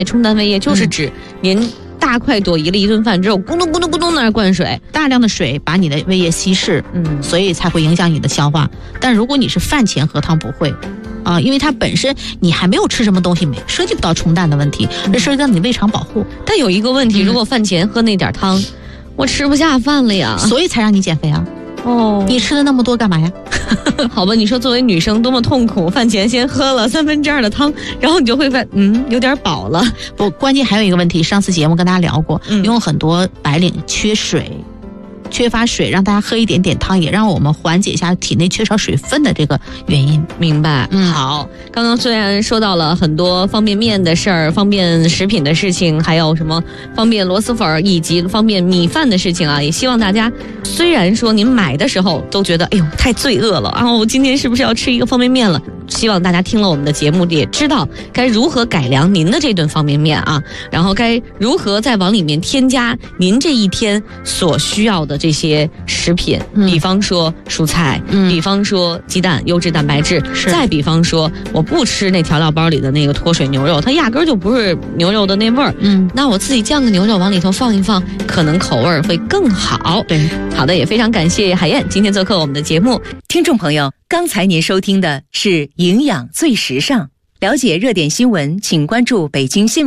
冲淡胃液就是指您大快朵颐了一顿饭之后，咕咚咕咚咕咚那儿灌水， 大量的水把你的胃液稀释，所以才会影响你的消化。但如果你是饭前喝汤，不会。因为它本身你还没有吃什么东西，涉及不到冲淡的问题，这涉及到你胃肠保护。 但有一个问题，如果饭前喝那点汤，我吃不下饭了呀， 所以才让你减肥啊。你吃了那么多干嘛呀？ 好吧，你说作为女生多么痛苦，饭前先喝了2/3的汤，然后你就会发有点饱了。 不，关键还有一个问题，上次节目跟大家聊过，因为很多白领缺水。缺乏水，让大家喝一点点汤，也让我们缓解一下体内缺少水分的这个原因。 明白。好，刚刚虽然说到了很多方便面的事儿、方便食品的事情，还有什么方便螺蛳粉以及方便米饭的事情啊，也希望大家虽然说您买的时候都觉得哎呦太罪恶了，然后我今天是不是要吃一个方便面了，希望大家听了我们的节目也知道该如何改良您的这顿方便面啊，然后该如何再往里面添加您这一天所需要的这些食品，比方说蔬菜，比方说鸡蛋优质蛋白质，再比方说我不吃那调料包里的那个脱水牛肉，它压根就不是牛肉的那味儿，那我自己酱个牛肉往里头放一放，可能口味会更好。 对， 好的，也非常感谢海燕今天做客我们的节目。 听众朋友，刚才您收听的是营养最时尚，了解热点新闻请关注北京新闻